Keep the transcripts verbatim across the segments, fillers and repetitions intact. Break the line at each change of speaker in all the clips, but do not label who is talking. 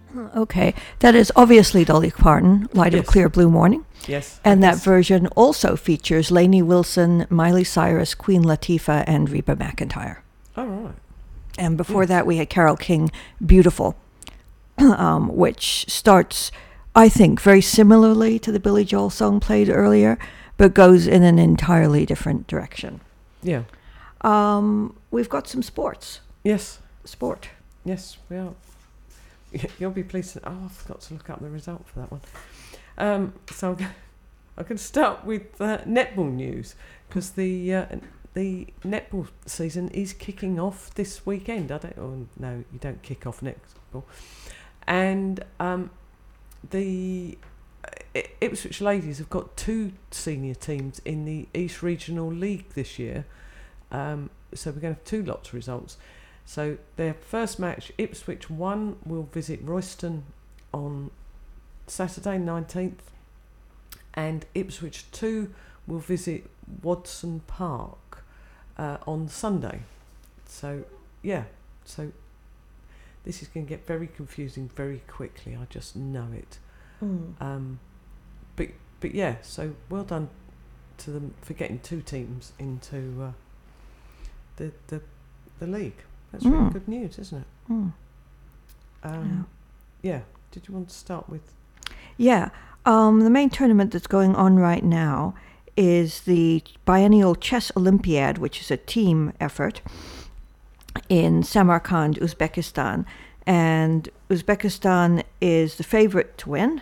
Okay, that is obviously Dolly Parton, Light of
Yes.
a Clear Blue Morning.
Yes.
And
I
that
guess-
version also features Lainey Wilson, Miley Cyrus, Queen Latifah, and Reba McEntire.
Oh, right.
And before
Yes.
that, we had Carole King, Beautiful, um, which starts, I think, very similarly to the Billy Joel song played earlier, but goes in an entirely different direction.
Yeah.
Um, we've got some sports.
Yes.
Sport.
Yes, we are. You'll be pleased to... Oh, I forgot to look up the result for that one. Um, so I'm going, I'm going to start with uh, netball news, because the uh, the netball season is kicking off this weekend. I don't... Oh, no, you don't kick off netball. And um, the I- Ipswich ladies have got two senior teams in the East Regional League this year. Um, so we're going to have two lots of results. So their first match, Ipswich one will visit Royston on Saturday nineteenth, and Ipswich two will visit Wadson Park uh, on Sunday. So yeah, so this is going to get very confusing very quickly. I just know it.
Mm.
Um, but but yeah, so well done to them for getting two teams into uh, the the the league. That's really
Mm.
good news, isn't it?
Mm.
Um, yeah. Did you want to start with?
Yeah. Um, the main tournament that's going on right now is the Biennial Chess Olympiad, which is a team effort in Samarkand, Uzbekistan. And Uzbekistan is the favorite to win.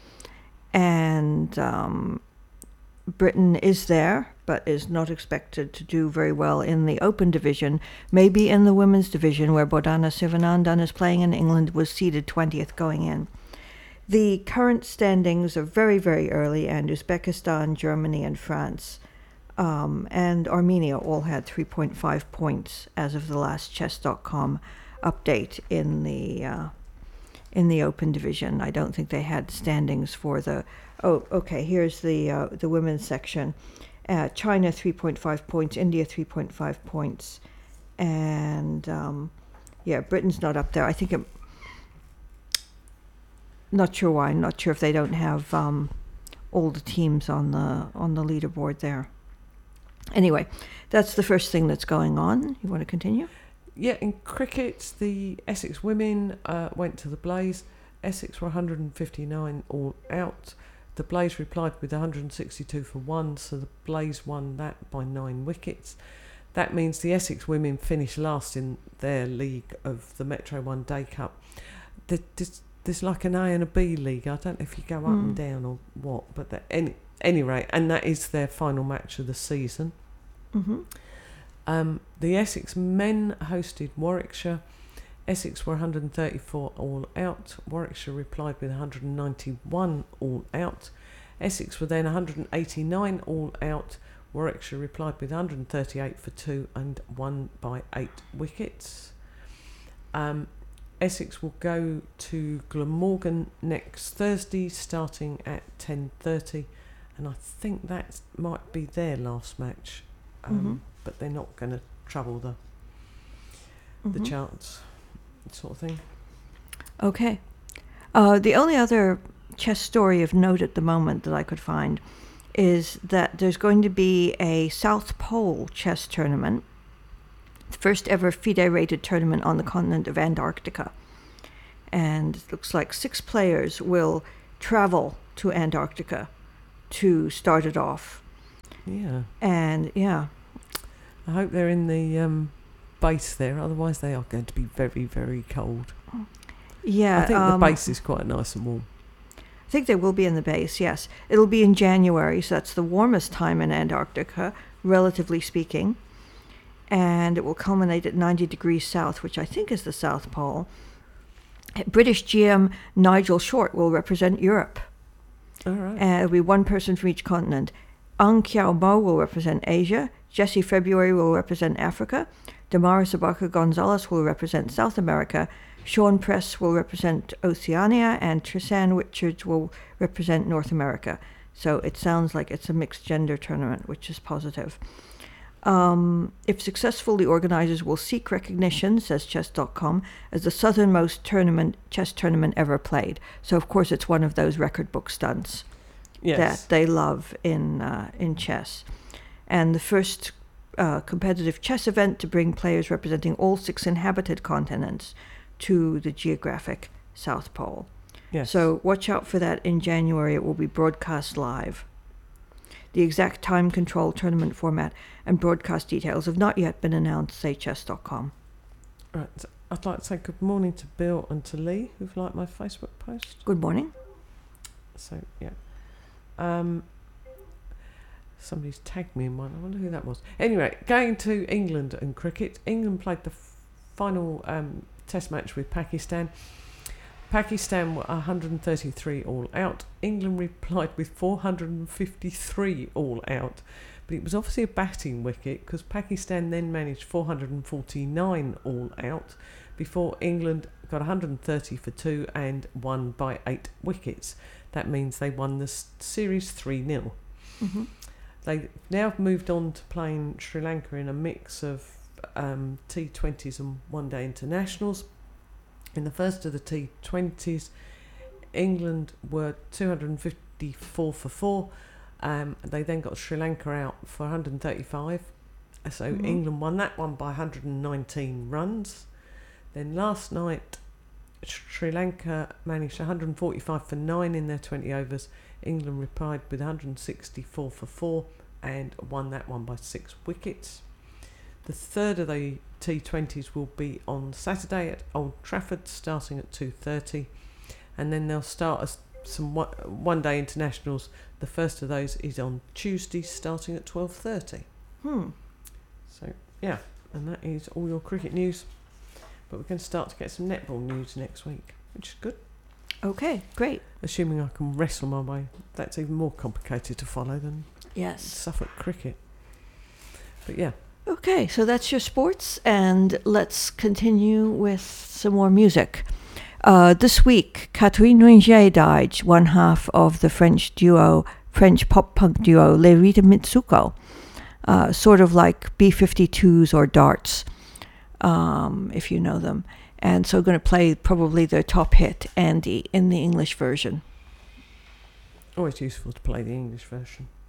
And um, Britain is there, but is not expected to do very well in the open division. Maybe in the women's division, where Bodhana Sivanandan is playing in England, was seeded twentieth going in. The current standings are very, very early, and Uzbekistan, Germany, and France, um, and Armenia all had three point five points as of the last chess dot com update in the uh, in the open division. I don't think they had standings for the. Oh, okay. Here's the uh, the women's section. Uh, China three point five points, India three point five points, and um, yeah, Britain's not up there. I think it. Not sure why. Not sure if they don't have um, all the teams on the on the leaderboard there. Anyway, that's the first thing that's going on. You want to continue?
Yeah, in cricket, the Essex women uh, went to the Blaze. Essex were one hundred fifty-nine all out. The Blaze replied with one hundred sixty-two for one, so the Blaze won that by nine wickets. That means the Essex women finished last in their league of the Metro One Day Cup. There's, there's like an A and a B league. I don't know if you go up
Mm.
and down or what, but at any, any rate, and that is their final match of the season.
Mm-hmm.
Um, the Essex men hosted Warwickshire. Essex were one hundred thirty-four all out. Warwickshire replied with one hundred ninety-one all out. Essex were then one hundred eighty-nine all out. Warwickshire replied with one hundred thirty-eight for two and won by eight wickets. Um, Essex will go to Glamorgan next Thursday, starting at ten thirty, and I think that might be their last match. Um,
Mhm.
But they're not going to trouble the the
Mhm.
charts, sort of thing.
Okay. Uh, the only other chess story of note at the moment that I could find is that there's going to be a South Pole chess tournament, the first ever FIDE-rated tournament on the continent of Antarctica. And it looks like six players will travel to Antarctica to start it off.
Yeah.
And, yeah,
I hope they're in the um, base there, otherwise they are going to be very, very cold.
yeah.
I think
um,
the base is quite nice and warm.
I think they will be in the base, yes. It'll be in January, so that's the warmest time in Antarctica, relatively speaking. And it will culminate at ninety degrees south, which I think is the South Pole. British G M Nigel Short will represent Europe.
All right.
And it'll be one person from each continent. Ang Kiao Mo will represent Asia. Jesse February will represent Africa. Damaris Abarca Gonzalez will represent South America. Sean Press will represent Oceania, and Tristan Richards will represent North America. So it sounds like it's a mixed gender tournament, which is positive. Um, if successful, the organizers will seek recognition, says chess dot com, as the southernmost tournament chess tournament ever played. So, of course, it's one of those record book stunts
Yes.
that they love in uh, in chess. And the first uh, competitive chess event to bring players representing all six inhabited continents to the geographic South Pole.
Yes.
So watch out for that in January. It will be broadcast live. The exact time control, tournament format, and broadcast details have not yet been announced, say chess dot com.
Right. so I'd like to say good morning to Bill and to Lee, who've liked my Facebook post.
Good morning.
So, yeah. Um, somebody's tagged me in one. I wonder who that was. Anyway, going to England and cricket. England played the f- final um, test match with Pakistan. Pakistan were one hundred thirty-three all out. England replied with four hundred fifty-three all out. But it was obviously a batting wicket, because Pakistan then managed four hundred forty-nine all out before England got one hundred thirty for two and won by eight wickets. That means they won the s- series three nil.
Mm-hmm.
They now moved on to playing Sri Lanka in a mix of um, T twenties and one-day internationals. In the first of the T twenties, England were two hundred fifty-four for four. Um, they then got Sri Lanka out for one hundred thirty-five. So
Mhm.
England won that one by one hundred nineteen runs. Then last night, Sri Lanka managed one hundred forty-five for nine in their twenty overs. England replied with one hundred sixty-four for four and won that one by six wickets. The third of the T twenties will be on Saturday at Old Trafford, starting at two thirty, and then they'll start as some one- one-day internationals. The first of those is on Tuesday, starting at twelve thirty.
Hmm.
So, yeah, and that is all your cricket news. But we're going to start to get some netball news next week, which is good.
Okay, great.
Assuming I can wrestle my way. That's even more complicated to follow than
Yes.
Suffolk cricket. But yeah.
Okay, so that's your sports, and let's continue with some more music. Uh, this week, Catherine Ringer died, one half of the French duo, French pop-punk duo Les Rita Mitsuko, uh, sort of like B fifty-twos or Darts, um, if you know them. And so going to play probably their top hit, Andy, in the English version.
Always useful to play the English version.